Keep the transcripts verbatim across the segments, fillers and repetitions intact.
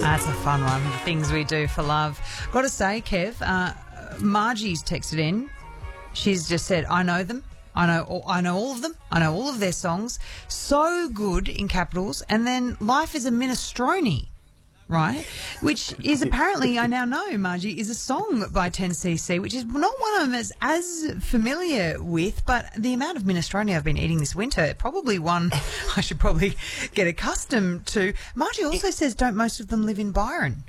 That's a fun one. The things we do for love. Got to say, Kev, uh, Margie's texted in. She's just said, I know them. I know all, I know all of them. I know all of their songs. So good in capitals. And then Life is a Minestrone, right? Which is apparently, I now know, Margie, is a song by ten C C, which is not one I'm as, as familiar with, but the amount of minestrone I've been eating this winter, probably one I should probably get accustomed to. Margie also says, don't most of them live in Byron?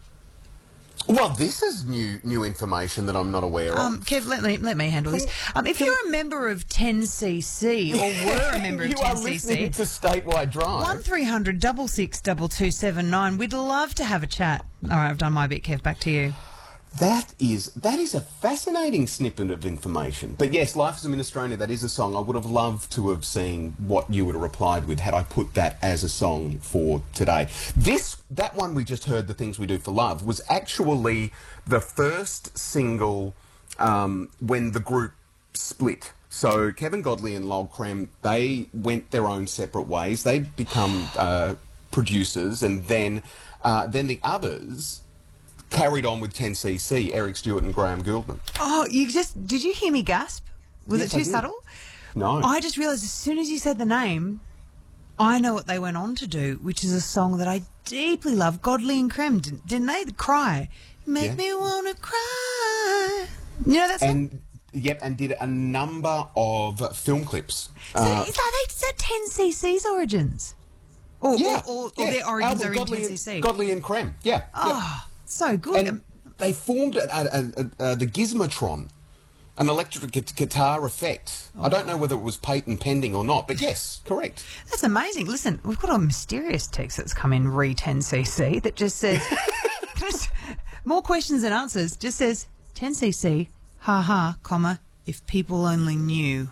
Well, this is new new information that I'm not aware Um, of. Kev, let me, let me handle this. Um, if you're a member of ten C C, or were a member of you ten are C C, listening to Statewide Drive. one three hundred six six two two seven nine. We'd love to have a chat. All right, I've done my bit, Kev. Back to you. That is that is a fascinating snippet of information. But yes, Life is a Minestrone, that is a song. I would have loved to have seen what you would have replied with had I put that as a song for today. This, that one we just heard, The Things We Do for Love, was actually the first single um, when the group split. So Kevin Godley and Lol Creme, they went their own separate ways. They'd become uh, producers, and then uh, then the others carried on with ten C C, Eric Stewart and Graham Gouldman. Oh, you just did you hear me gasp? Was Yes, it I too did. subtle? No. I just realised as soon as you said the name, I know what they went on to do, which is a song that I deeply love. Godley and Creme, didn't, didn't they? The Cry. Make Yeah. me wanna cry. You know that song? And yep, and did a number of film clips. So Uh, is that, is that ten C C's origins? Or, yeah, or, or, yeah. or their origins Album are in Godley ten C and- C? Godley and Creme, yeah. Oh, so good. yeah. And they formed a, a, a, a, the Gizmotron, an electric gu- guitar effect. I don't know whether it was patent pending or not, but yes, correct. That's amazing. Listen, we've got a mysterious text that's come in re ten C C that just says, just, more questions than answers, just says ten C C, ha ha, comma, if people only knew.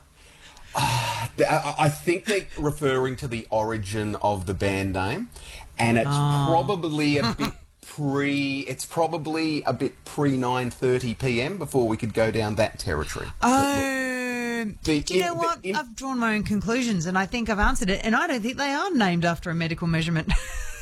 I I think they're referring to the origin of the band name, and it's Oh. probably a bit pre. It's probably a bit pre nine thirty p m before we could go down that territory. Oh, The- do you know in- what? the- in- I've drawn my own conclusions, and I think I've answered it, and I don't think they are named after a medical measurement.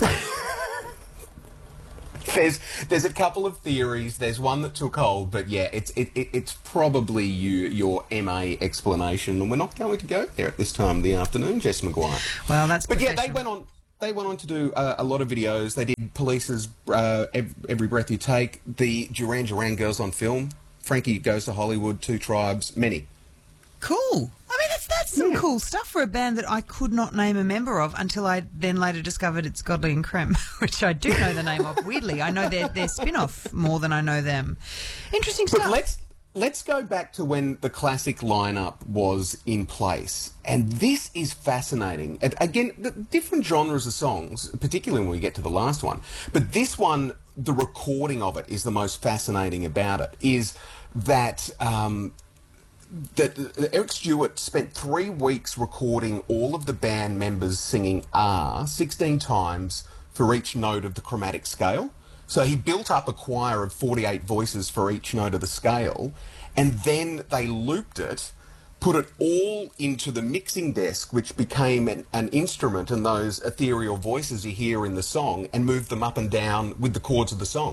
There's there's a couple of theories. There's one that took hold, but yeah, it's it, it it's probably you your M A explanation, and we're not going to go there at this time of the afternoon, Jess McGuire. Well, that's But yeah, they professional. went on. They went on to do uh, a lot of videos. They did Police's uh, Ev- Every Breath You Take, the Duran Duran Girls on Film, Frankie Goes to Hollywood, Two Tribes, many. Cool. I mean, that's that's some Yeah. cool stuff for a band that I could not name a member of until I then later discovered it's Godley and Creme, which I do know the name of. Weirdly, I know their their spin-off more than I know them. Interesting But stuff. let's let's go back to when the classic lineup was in place, and this is fascinating. And again, the different genres of songs, particularly when we get to the last one, but this one, the recording of it is the most fascinating about it. Is that um, that uh, Eric Stewart spent three weeks recording all of the band members singing R sixteen times for each note of the chromatic scale. So he built up a choir of forty-eight voices for each note of the scale, and then they looped it, put it all into the mixing desk, which became an, an instrument and those ethereal voices you hear in the song, and moved them up and down with the chords of the song.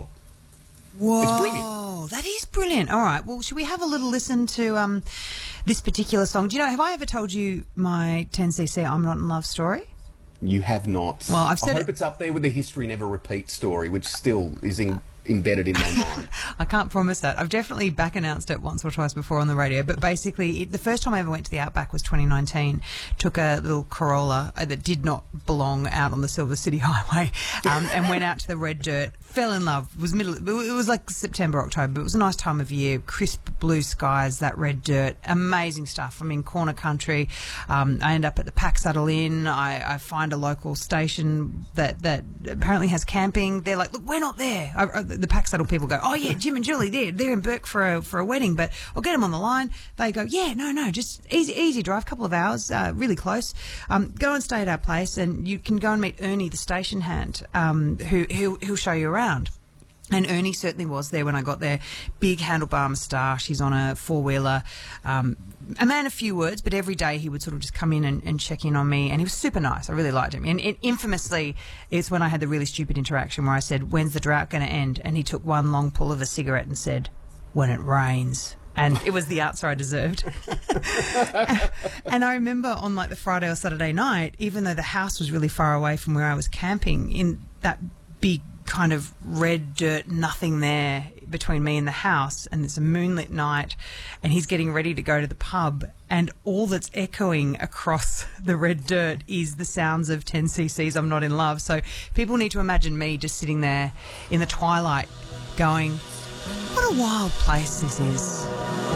Whoa, brilliant. that is brilliant. All right, well, should we have a little listen to um, this particular song? Do you know, have I ever told you my ten C C I'm Not in Love story? You have not. Well, I've said I hope it- it's up there with the History Never Repeat story, which still is in, embedded in my mind. I can't promise that. I've definitely back announced it once or twice before on the radio, but basically it, the first time I ever went to the Outback was twenty nineteen. Took a little Corolla uh, that did not belong out on the Silver City Highway um, and went out to the red dirt. Fell in love. Was middle. It was like September, October. But it was a nice time of year. Crisp blue skies, that red dirt, amazing stuff. I'm in corner country. Um, I end up at the Packsaddle Inn. I, I find a local station that that apparently has camping. They're like, look, we're not there. I, I, the Packsaddle people go, oh yeah, Jim and Julie, they're they're in Burke for a for a wedding, but I'll get them on the line. They go, yeah, no, no, just easy easy drive, couple of hours, uh, really close. Um, go and stay at our place, and you can go and meet Ernie, the station hand, um, who who he'll show you around. And Ernie certainly was there when I got there. Big handlebar moustache. He's on a four-wheeler. Um, a man of few words, but every day he would sort of just come in and, and check in on me. And he was super nice. I really liked him. And, and infamously, it's when I had the really stupid interaction where I said, when's the drought going to end? And he took one long pull of a cigarette and said, when it rains. And it was the answer I deserved. And I remember on like the Friday or Saturday night, even though the house was really far away from where I was camping, in that big kind of red dirt, nothing there between me and the house, and it's a moonlit night, and he's getting ready to go to the pub, and all that's echoing across the red dirt is the sounds of ten C C's I'm Not in Love. So people need to imagine me just sitting there in the twilight going, what a wild place this is.